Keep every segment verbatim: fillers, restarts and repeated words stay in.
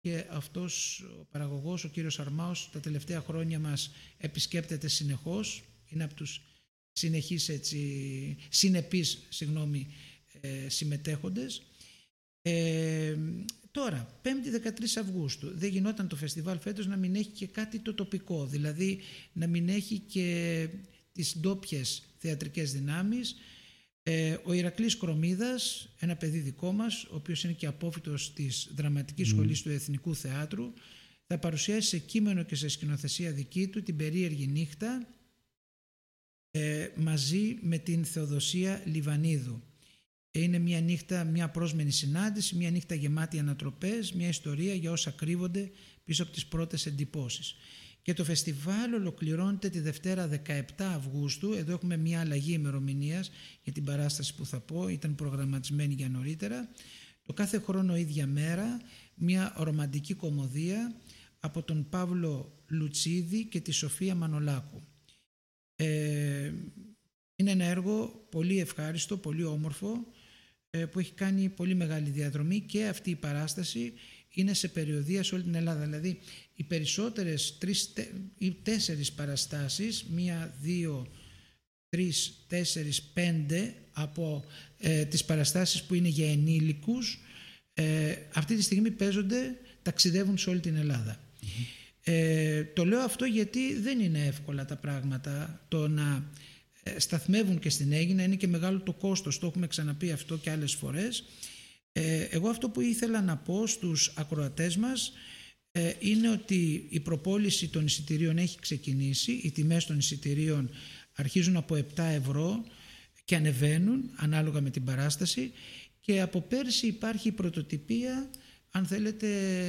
και αυτός ο παραγωγός, ο κύριος Αρμάος, τα τελευταία χρόνια μας επισκέπτεται συνεχώς. Είναι από τους συνεχείς, έτσι, συνεπείς συγγνώμη, ε, συμμετέχοντες. Ε, τώρα, πέμπτη δεκατρείς Αυγούστου, δεν γινόταν το φεστιβάλ φέτος να μην έχει και κάτι το τοπικό, δηλαδή να μην έχει και τις ντόπιες θεατρικές δυνάμεις. Ε, ο Ηρακλής Κρομίδας, ένα παιδί δικό μας, ο οποίος είναι και απόφοιτος της Δραματικής mm. Σχολής του Εθνικού Θεάτρου, θα παρουσιάσει σε κείμενο και σε σκηνοθεσία δική του την περίεργη νύχτα ε, μαζί με την Θεοδοσία Λιβανίδου. Είναι μια νύχτα, μια πρόσμενη συνάντηση, μια νύχτα γεμάτη ανατροπές, μια ιστορία για όσα κρύβονται πίσω από τις πρώτες εντυπώσεις. Και το φεστιβάλ ολοκληρώνεται τη Δευτέρα δεκαεπτά Αυγούστου. Εδώ έχουμε μια αλλαγή ημερομηνίας για την παράσταση που θα πω, ήταν προγραμματισμένη για νωρίτερα. Το κάθε χρόνο ίδια μέρα, μια ρομαντική κωμωδία από τον Παύλο Λουτσίδη και τη Σοφία Μανολάκου. Ε, είναι ένα έργο πολύ ευχάριστο, πολύ όμορφο, ε, που έχει κάνει πολύ μεγάλη διαδρομή, και αυτή η παράσταση είναι σε περιοδεία σε όλη την Ελλάδα. Δηλαδή οι περισσότερες τρεις ή τέσσερις παραστάσεις, μία, δύο, τρεις, τέσσερις, πέντε από ε, τις παραστάσεις που είναι για ενήλικους, ε, αυτή τη στιγμή παίζονται, ταξιδεύουν σε όλη την Ελλάδα. Mm-hmm. Ε, το λέω αυτό γιατί δεν είναι εύκολα τα πράγματα. Το να ε, σταθμεύουν και στην Αίγινα είναι και μεγάλο το κόστος, το έχουμε ξαναπεί αυτό και άλλες φορές. Ε, εγώ αυτό που ήθελα να πω στους ακροατές μας ε, είναι ότι η προπόληση των εισιτηρίων έχει ξεκινήσει. Οι τιμές των εισιτηρίων αρχίζουν από επτά ευρώ και ανεβαίνουν ανάλογα με την παράσταση, και από πέρσι υπάρχει η πρωτοτυπία, αν θέλετε,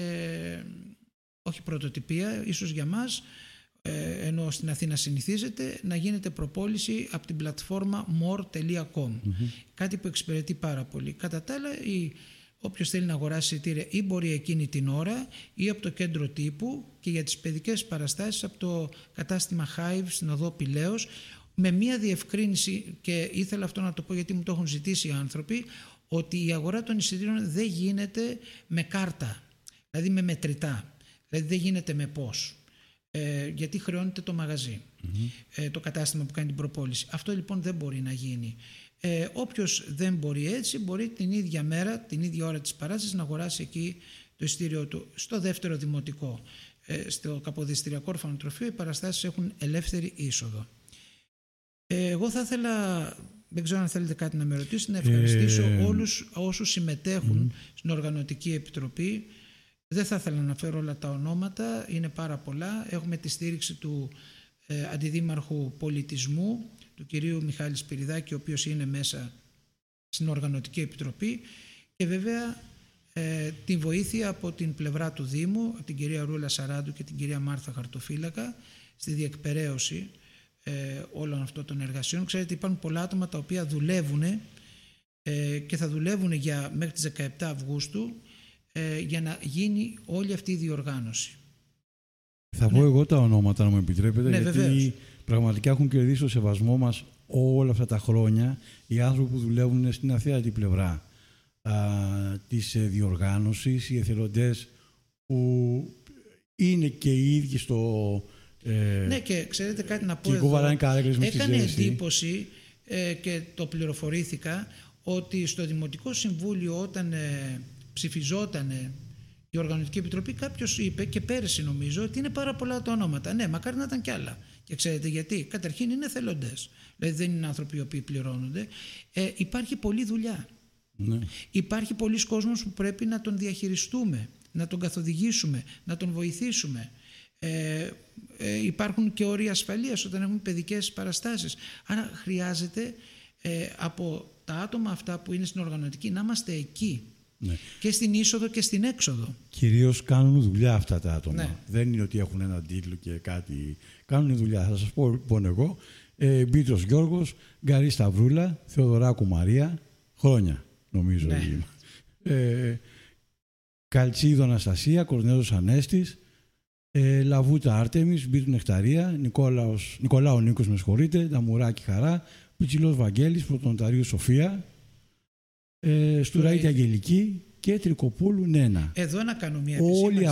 όχι πρωτοτυπία, ίσως για μας, ε, ενώ στην Αθήνα συνηθίζεται, να γίνεται προπόληση από την πλατφόρμα more τελεία com. Mm-hmm. Κάτι που εξυπηρετεί πάρα πολύ. Κατά τα άλλα, η, όποιος θέλει να αγοράσει εισιτήρια ή μπορεί εκείνη την ώρα ή από το κέντρο τύπου, και για τις παιδικές παραστάσεις από το κατάστημα Hive στην οδό Πηλαίος, με μία διευκρίνηση, και ήθελα αυτό να το πω γιατί μου το έχουν ζητήσει οι άνθρωποι, ότι η αγορά των εισιτήριων δεν γίνεται με κάρτα, δηλαδή με μετρητά, δηλαδή δεν γίνεται με πώς. Ε, γιατί χρεώνεται το μαγαζί, mm-hmm. ε, το κατάστημα που κάνει την προπόληση. Αυτό λοιπόν δεν μπορεί να γίνει. Ε, όποιος δεν μπορεί έτσι, μπορεί την ίδια μέρα, την ίδια ώρα της παράστασης να αγοράσει εκεί το εισιτήριό του. Στο δεύτερο δημοτικό, ε, στο Καποδιστριακό Ορφανοτροφείο, οι παραστάσεις έχουν ελεύθερη είσοδο. Ε, εγώ θα ήθελα, δεν ξέρω αν θέλετε κάτι να με ρωτήσετε, να ευχαριστήσω ε... όλους όσους συμμετέχουν mm-hmm. στην Οργανωτική Επιτροπή. Δεν θα ήθελα να αναφέρω όλα τα ονόματα, είναι πάρα πολλά. Έχουμε τη στήριξη του ε, Αντιδήμαρχου Πολιτισμού, του κυρίου Μιχάλη Σπυριδάκη, ο οποίος είναι μέσα στην Οργανωτική Επιτροπή, και βέβαια ε, την βοήθεια από την πλευρά του Δήμου, από την κυρία Ρούλα Σαράντου και την κυρία Μάρθα Χαρτοφύλακα, στη διεκπεραίωση ε, όλων αυτών των εργασιών. Ξέρετε, υπάρχουν πολλά άτομα τα οποία δουλεύουν ε, και θα δουλεύουν για, μέχρι τις δεκαεπτά Αυγούστου, Ε, για να γίνει όλη αυτή η διοργάνωση. Θα ναι. πω εγώ τα ονόματα, να μου επιτρέπετε, ναι, γιατί βεβαίως. Πραγματικά έχουν κερδίσει το σεβασμό μας όλα αυτά τα χρόνια οι άνθρωποι που δουλεύουν στην αθέατη πλευρά α, της διοργάνωσης, οι εθελοντές που είναι και οι ίδιοι στο... Ε, ναι, και ξέρετε κάτι να πω και εδώ, έκανε εντύπωση ε, και το πληροφορήθηκα, ότι στο Δημοτικό Συμβούλιο, όταν ε, ψηφιζόταν η Οργανωτική Επιτροπή, κάποιος είπε, και πέρυσι νομίζω, ότι είναι πάρα πολλά τα ονόματα. Ναι, μακάρι να ήταν κι άλλα. Και ξέρετε γιατί? Καταρχήν είναι εθελοντές. Δηλαδή δεν είναι άνθρωποι οι οποίοι πληρώνονται. Ε, υπάρχει πολλή δουλειά. Ναι. Υπάρχει πολλής κόσμος που πρέπει να τον διαχειριστούμε, να τον καθοδηγήσουμε, να τον βοηθήσουμε. Ε, ε, υπάρχουν και όροι ασφαλείας όταν έχουμε παιδικές παραστάσεις. Άρα χρειάζεται ε, από τα άτομα αυτά που είναι στην οργανωτική να είμαστε εκεί. Ναι. Και στην είσοδο και στην έξοδο. Κυρίως κάνουν δουλειά αυτά τα άτομα. Ναι. Δεν είναι ότι έχουν έναν τίτλο και κάτι. Κάνουν δουλειά. Θα σας πω λοιπόν εγώ. Ε, Μπίτρος Γιώργος, Γκαρή Σταυρούλα, Θεοδωράκου Μαρία. Χρόνια νομίζω. Ναι. Ε, Καλτσίδο Αναστασία, Κορνέλος Ανέστης, ε, Λαβούτα Άρτεμις, Μπίτου Νεκταρία, Νικόλαος, Νικολάου Νίκος, με συγχωρείτε, Δαμουράκη Χαρά, Πιτσιλός Βαγγέλης, Πρωτονοταρίου Σοφία, ε, Στουραήτη Αγγελική, και Τρικοπούλου Νένα. Εδώ να κάνω μια Όλοι επισήμανση.